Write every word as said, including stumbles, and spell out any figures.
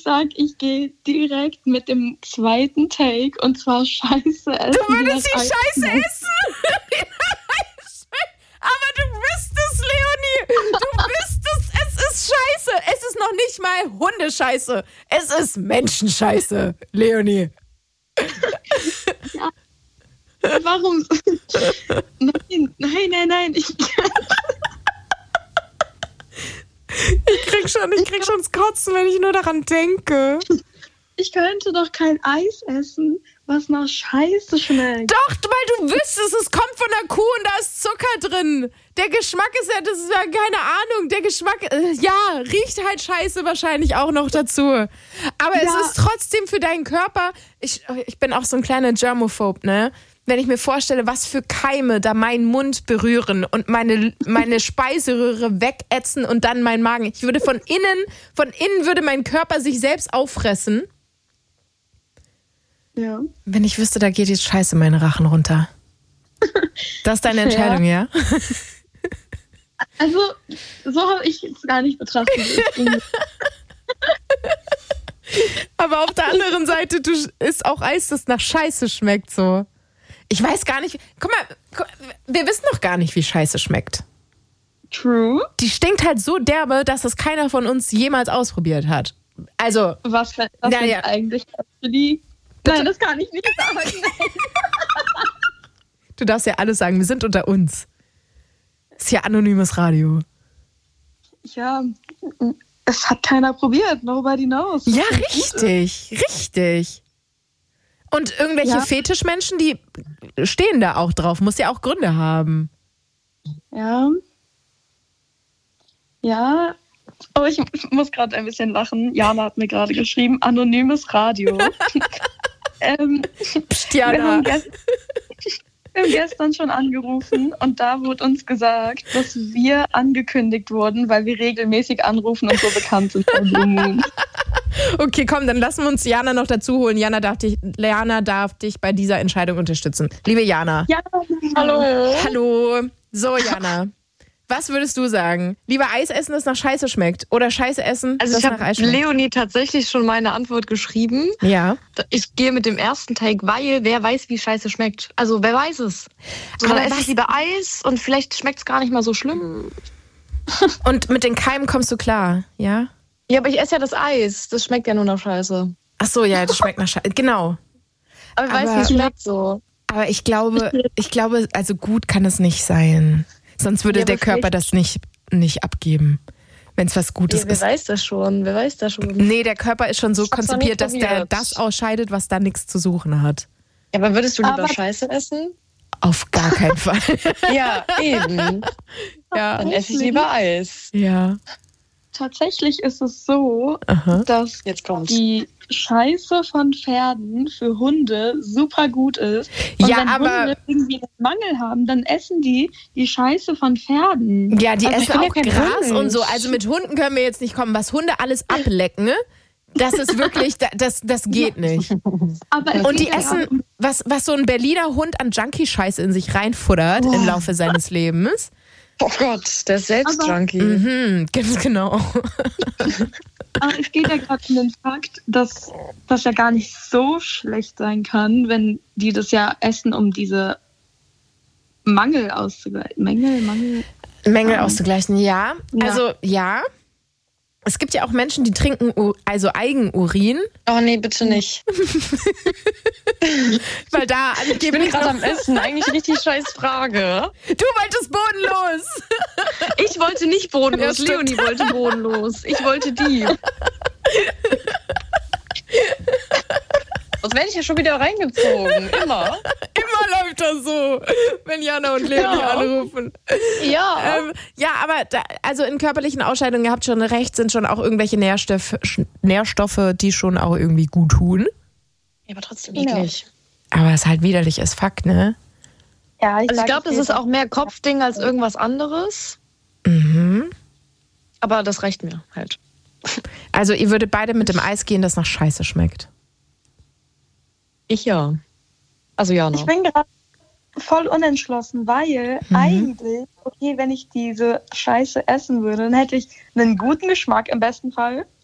sag, ich gehe direkt mit dem zweiten Take und zwar Scheiße essen. Du würdest die Scheiße essen? Aber du bist es, Leonie. Du bist es. Es ist Scheiße. Es ist noch nicht mal Hundescheiße. Es ist Menschenscheiße, Leonie. Ja. Warum? Nein, nein, nein, nein. Ich, ich krieg schon, ich krieg schon das Kotzen, wenn ich nur daran denke. Ich könnte doch kein Eis essen, was nach Scheiße schmeckt. Doch, weil du wüsstest, es kommt von der Kuh und da ist Zucker drin. Der Geschmack ist ja, das ist ja keine Ahnung. Der Geschmack, äh, ja, riecht halt Scheiße wahrscheinlich auch noch dazu. Aber ja. Es ist trotzdem für deinen Körper, ich, ich bin auch so ein kleiner Germophob, ne? Wenn ich mir vorstelle, was für Keime da meinen Mund berühren und meine, meine Speiseröhre wegätzen und dann meinen Magen. Ich würde von innen, von innen würde mein Körper sich selbst auffressen. Ja. Wenn ich wüsste, da geht jetzt Scheiße meine Rachen runter. Das ist deine Entscheidung, ja? Also, so habe ich es gar nicht betrachtet. Aber auf der anderen Seite, du isst auch Eis, das nach Scheiße schmeckt so. Ich weiß gar nicht, guck mal, wir wissen noch gar nicht, wie Scheiße schmeckt. True. Die stinkt halt so derbe, dass es keiner von uns jemals ausprobiert hat. Also, was das na, denn ja. eigentlich für die... Nein, das kann ich nicht sagen. Du darfst ja alles sagen, wir sind unter uns. Das ist ja anonymes Radio. Ja, es hat keiner probiert, nobody knows. Ja, richtig, richtig. Und irgendwelche ja. Fetischmenschen, die stehen da auch drauf, muss ja auch Gründe haben. Ja. Ja. Oh, ich muss gerade ein bisschen lachen. Jana hat mir gerade geschrieben, anonymes Radio. ähm, Psst, Jana. Wir haben, gest- wir haben gestern schon angerufen und da wurde uns gesagt, dass wir angekündigt wurden, weil wir regelmäßig anrufen und so bekannt sind. Okay, komm, dann lassen wir uns Jana noch dazu holen. Jana darf dich, Jana darf dich bei dieser Entscheidung unterstützen. Liebe Jana. Ja, hallo. Hallo. So, Jana. Was würdest du sagen? Lieber Eis essen, das nach Scheiße schmeckt? Oder Scheiße essen, also das nach Eis schmeckt? Also ich habe Leonie tatsächlich schon meine Antwort geschrieben. Ja. Ich gehe mit dem ersten Take, weil wer weiß, wie Scheiße schmeckt. Also wer weiß es. So, dann esse ich lieber Eis und vielleicht schmeckt es gar nicht mal so schlimm. Und mit den Keimen kommst du klar, ja? Ja, aber ich esse ja das Eis. Das schmeckt ja nur nach Scheiße. Ach so, ja, das schmeckt nach Scheiße. Genau. Aber ich weiß, wie es schmeckt so. Aber ich glaube, ich glaube, also gut kann es nicht sein. Sonst würde ja, der Körper das nicht, nicht abgeben, wenn es was Gutes ja, wer ist. Wer weiß das schon, wer weiß das schon. Nee, der Körper ist schon so konzipiert, dass der das ausscheidet, was da nichts zu suchen hat. Ja, aber würdest du lieber aber Scheiße essen? Auf gar keinen Fall. Ja, eben. Ja. Dann esse ich lieber Eis. Ja. Tatsächlich ist es so, Aha. dass Jetzt kommt's. die Scheiße von Pferden für Hunde super gut ist. Und ja, wenn aber Hunde irgendwie einen Mangel haben, dann essen die die Scheiße von Pferden. Ja, die also essen auch Gras und so. Also mit Hunden können wir jetzt nicht kommen. Was Hunde alles ablecken, ne? Das ist wirklich, das, das geht nicht. Aber und die essen, was, was so ein Berliner Hund an Junkie-Scheiße in sich reinfuttert oh. im Laufe seines Lebens. Oh Gott, der ist selbst aber, Junkie. Mhm, ganz genau. Aber es geht ja gerade um den Fakt, dass das ja gar nicht so schlecht sein kann, wenn die das ja essen, um diese Mangel auszugleichen. Mängel, Mangel. Mängel auszugleichen, ja. ja. Also, ja. Es gibt ja auch Menschen, die trinken also Eigenurin. Oh nee, bitte nicht. Weil da ich bin gerade am Essen. Eigentlich richtig scheiß Frage. Du wolltest bodenlos. Ich wollte nicht bodenlos. Ja, Leonie wollte bodenlos. Ich wollte die. Sonst werde ich ja schon wieder reingezogen. Immer. Immer läuft das so, wenn Jana und Leonie ja. anrufen. Ja. Ähm, ja, aber da, also in körperlichen Ausscheidungen, ihr habt schon recht, sind schon auch irgendwelche Nährstoff, Nährstoffe, die schon auch irgendwie gut tun. Ja, aber trotzdem eklig. Ja. Aber es ist halt widerlich ist Fakt, ne? Ja, ich also ich glaube, das ist auch mehr Kopfding als irgendwas anderes. Mhm. Aber das reicht mir halt. Also ihr würdet beide mit dem Eis gehen, das nach Scheiße schmeckt. Ich ja. Also ja, noch. Ich bin gerade voll unentschlossen, weil mhm. eigentlich, okay, wenn ich diese Scheiße essen würde, dann hätte ich einen guten Geschmack im besten Fall.